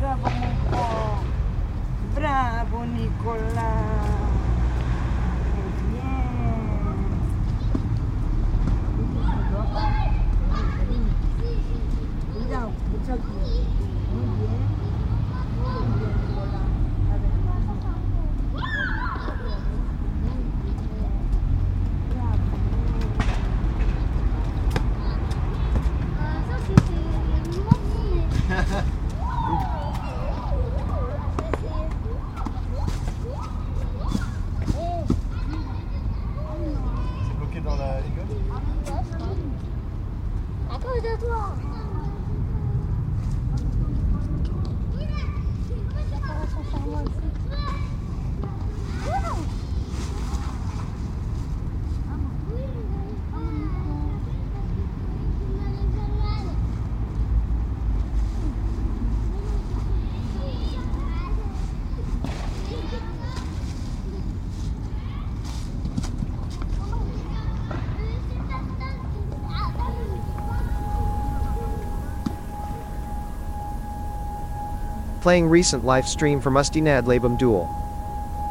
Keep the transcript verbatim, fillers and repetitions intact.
Bravo Monco. Bravo Nicolas. Très bien. Cuidado, muchacho. Muy bien. Muy bien, Nicolas. A ver. C'est bloqué dans la rigole. À cause de toi. Playing recent live stream for Musty Nad Labum Duel.